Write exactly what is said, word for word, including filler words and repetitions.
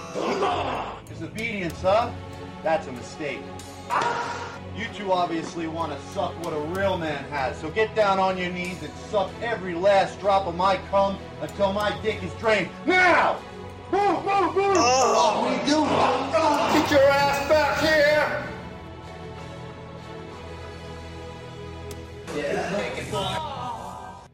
Disobedience, huh? That's a mistake. You two obviously want to suck what a real man has, so get down on your knees and suck every last drop of my cum until my dick is drained. Now! Move, move, move! Oh, what are you doing? Get your ass